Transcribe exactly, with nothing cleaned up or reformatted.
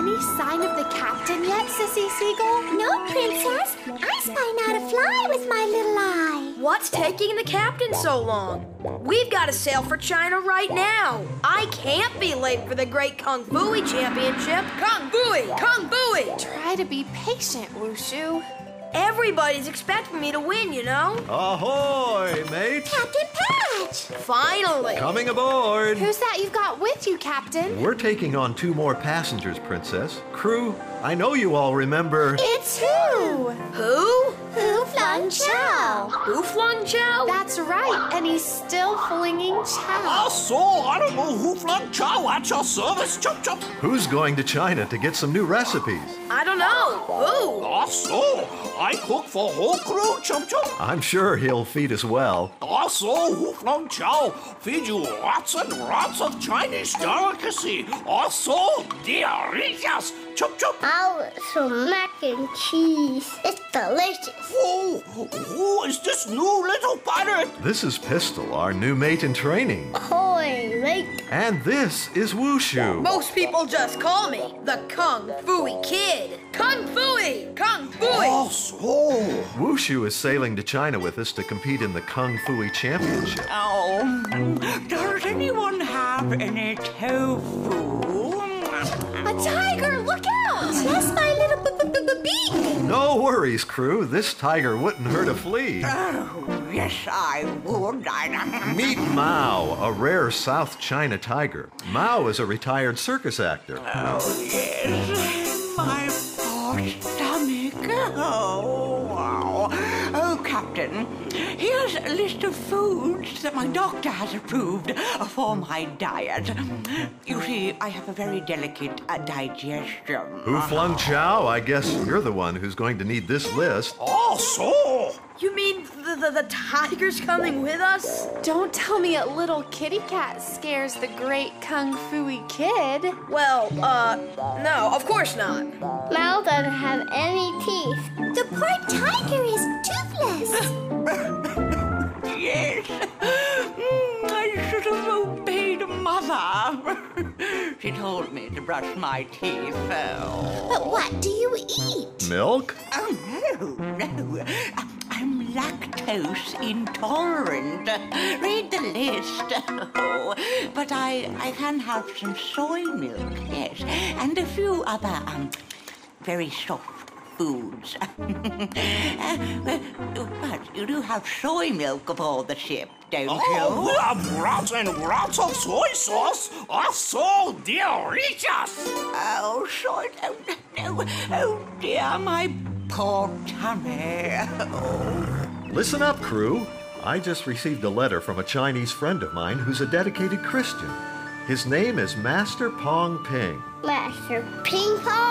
Any sign of the captain yet, Sissy Seagull? No, Princess. I spy how to fly with my little eye. What's taking the captain so long? We've got to sail for China right now. I can't be late for the Great Kung Fu Championship. Kung Fu! Kung Fu! Try to be patient, Wushu. Everybody's expecting me to win, you know? Ahoy, mate! Captain Patch! Finally! Coming aboard! Who's that you've got with you, Captain? We're taking on two more passengers, Princess. Crew, I know you all remember... It's who? Who? Hu Flung Chow. Hu Flung Chow? That's right, and he's still flinging chow. Also, Honorable Hu Flung Chow at your service, chop chop. Who's going to China to get some new recipes? I don't know. Who? Also, I cook for whole crew, chop chop. I'm sure he'll feed us well. Also, Hu Flung Chow feed you lots and lots of Chinese delicacy. Also, delicious, chop chop. Oh, some mac and cheese. It's delicious. Who, who is this new little pirate? This is Pistol, our new mate in training. Ahoy, mate. And this is Wushu. Most people just call me the Kung Fu Kid. Kung Fu! Kung Fu! Also, Wushu is sailing to China with us to compete in the Kung Fu Championship. Oh, does anyone have any tofu? A tiger, look out! That's my little b-b-b-beak. No worries, crew. This tiger wouldn't hurt a flea. Oh, yes, I would. I... Meet Mao, a rare South China tiger. Mao is a retired circus actor. Oh, yes, my poor stomach. Oh, wow. Oh, Captain, here's a list of foods that my doctor has approved for my diet. You see, I have a very delicate uh, digestion. Hu Flung Chow, I guess you're the one who's going to need this list. also. You mean the, the, the tiger's coming with us? Don't tell me a little kitty cat scares the great Kung Fu Kid. Well, uh, no, of course not. Mao doesn't have any teeth. The poor tiger is toothless. Yes. Mm, I should have obeyed Mother. She told me to brush my teeth. Oh, But what do you eat? Milk? oh no, no. I'm lactose intolerant. Read the list. Oh, but I, I can have some soy milk, yes, and a few other um, very soft foods. Uh, but you do have soy milk aboard the ship, don't Oh, we you? have lots and lots of soy sauce. Are so delicious. Oh, soy, oh, no, oh dear, my poor tummy. Oh. Listen up, crew. I just received a letter from a Chinese friend of mine who's a dedicated Christian. His name is Master Pong Ping. Master Ping Pong.